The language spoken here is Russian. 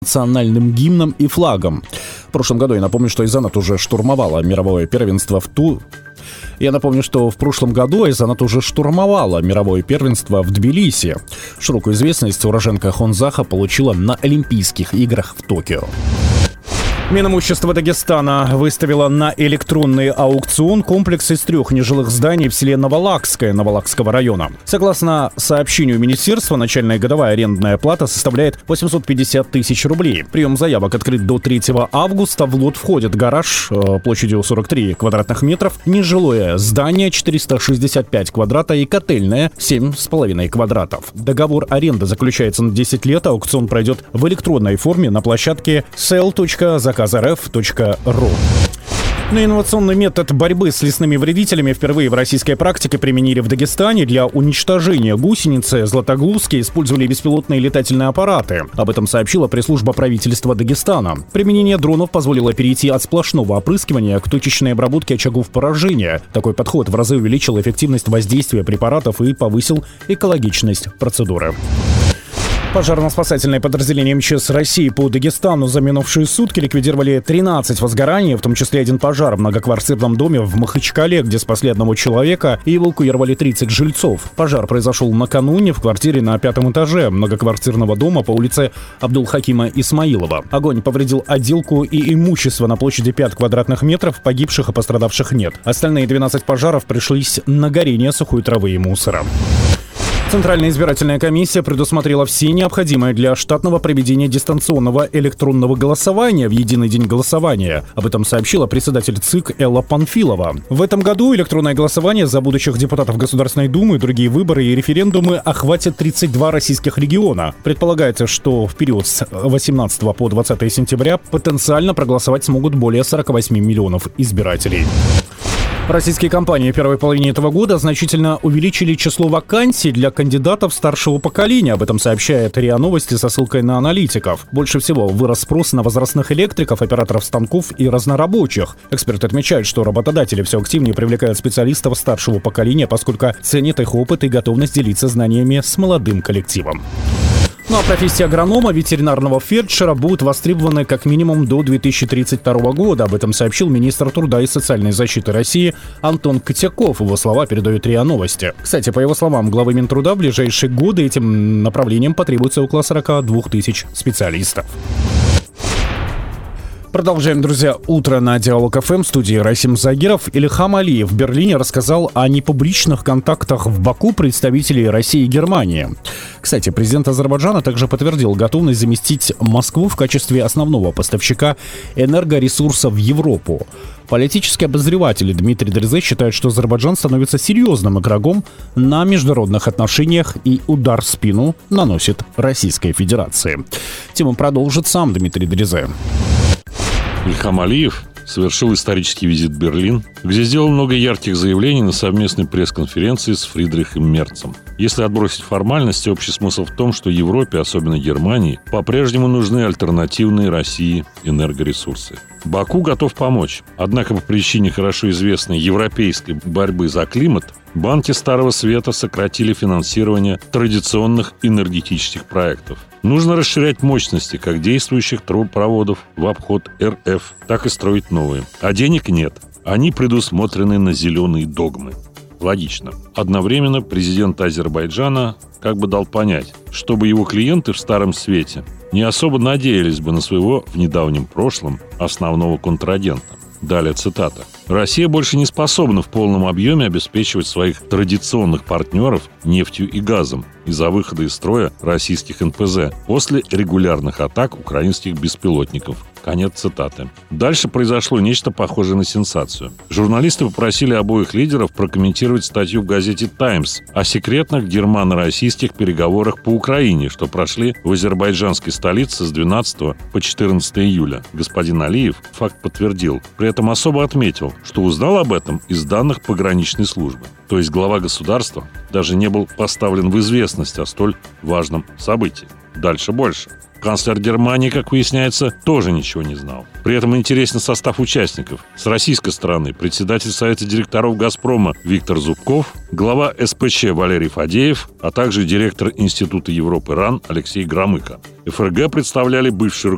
национальным гимном и флагом. В прошлом году, я напомню, что Айзанат уже штурмовала мировое первенство в Тбилиси. Широкую известность уроженка Хонзаха получила на Олимпийских играх в Токио. Минимущество Дагестана выставило на электронный аукцион комплекс из 3 нежилых зданий в селе Новолакское Новолакского района. Согласно сообщению министерства, начальная годовая арендная плата составляет 850 тысяч рублей. Прием заявок открыт до 3 августа. В лот входит гараж площадью 43 квадратных метров, нежилое здание 465 квадрата и котельная 7,5 квадратов. Договор аренды заключается на 10 лет. Аукцион пройдет в электронной форме на площадке sell.zakazrf.ru. Но инновационный метод борьбы с лесными вредителями впервые в российской практике применили в Дагестане. Для уничтожения гусеницы златоглузки использовали беспилотные летательные аппараты. Об этом сообщила пресс-служба правительства Дагестана. Применение дронов позволило перейти от сплошного опрыскивания к точечной обработке очагов поражения. Такой подход в разы увеличил эффективность воздействия препаратов и повысил экологичность процедуры. Пожарно-спасательные подразделения МЧС России по Дагестану за минувшие сутки ликвидировали 13 возгораний, в том числе 1 пожар в многоквартирном доме в Махачкале, где спасли 1 человека и эвакуировали 30 жильцов. Пожар произошел накануне в квартире на 5-м этаже многоквартирного дома по улице Абдулхакима Исмаилова. Огонь повредил отделку и имущество на площади 5 квадратных метров, погибших и пострадавших нет. Остальные 12 пожаров пришлись на горение сухой травы и мусора. Центральная избирательная комиссия предусмотрела все необходимое для штатного проведения дистанционного электронного голосования в единый день голосования. Об этом сообщила председатель ЦИК Элла Панфилова. В этом году электронное голосование за будущих депутатов Государственной Думы, другие выборы и референдумы охватят 32 российских региона. Предполагается, что в период с 18 по 20 сентября потенциально проголосовать смогут более 48 миллионов избирателей. Российские компании в первой половине этого года значительно увеличили число вакансий для кандидатов старшего поколения. Об этом сообщает РИА Новости со ссылкой на аналитиков. Больше всего вырос спрос на возрастных электриков, операторов станков и разнорабочих. Эксперты отмечают, что работодатели все активнее привлекают специалистов старшего поколения, поскольку ценят их опыт и готовность делиться знаниями с молодым коллективом. Ну а профессия агронома, ветеринарного фельдшера будут востребованы как минимум до 2032 года. Об этом сообщил министр труда и социальной защиты России Антон Котяков. Его слова передают РИА Новости. Кстати, по его словам, главы Минтруда в ближайшие годы этим направлением потребуется около 42 тысяч специалистов. Продолжаем, друзья, утро на Диалог ФМ. В студии Расим Загиров. Ильхам Алиев в Берлине рассказал о непубличных контактах в Баку представителей России и Германии. Кстати, президент Азербайджана также подтвердил готовность заместить Москву в качестве основного поставщика энергоресурсов в Европу. Политический обозреватель Дмитрий Дрезе считает, что Азербайджан становится серьезным игроком на международных отношениях и удар в спину наносит Российской Федерации. Тему продолжит сам Дмитрий Дрезе. Ильхам Алиев совершил исторический визит в Берлин, где сделал много ярких заявлений на совместной пресс-конференции с Фридрихом Мерцем. Если отбросить формальности, общий смысл в том, что Европе, особенно Германии, по-прежнему нужны альтернативные России энергоресурсы. Баку готов помочь. Однако по причине хорошо известной европейской борьбы за климат банки Старого Света сократили финансирование традиционных энергетических проектов. Нужно расширять мощности как действующих трубопроводов в обход РФ, так и строить новые. А денег нет. Они предусмотрены на зеленые догмы. Логично. Одновременно президент Азербайджана как бы дал понять, чтобы его клиенты в Старом Свете не особо надеялись бы на своего в недавнем прошлом основного контрагента. Далее цитата. «Россия больше не способна в полном объеме обеспечивать своих традиционных партнеров нефтью и газом из-за выхода из строя российских НПЗ после регулярных атак украинских беспилотников». Конец цитаты. Дальше произошло нечто похожее на сенсацию. Журналисты попросили обоих лидеров прокомментировать статью в газете «Таймс» о секретных германо-российских переговорах по Украине, что прошли в азербайджанской столице с 12 по 14 июля. Господин Алиев факт подтвердил. При этом особо отметил, что узнал об этом из данных пограничной службы. То есть глава государства даже не был поставлен в известность о столь важном событии. Дальше больше. Канцлер Германии, как выясняется, тоже ничего не знал. При этом интересен состав участников. С российской стороны председатель Совета директоров «Газпрома» Виктор Зубков, глава СПЧ Валерий Фадеев, а также директор Института Европы РАН Алексей Громыко. ФРГ представляли бывший руководитель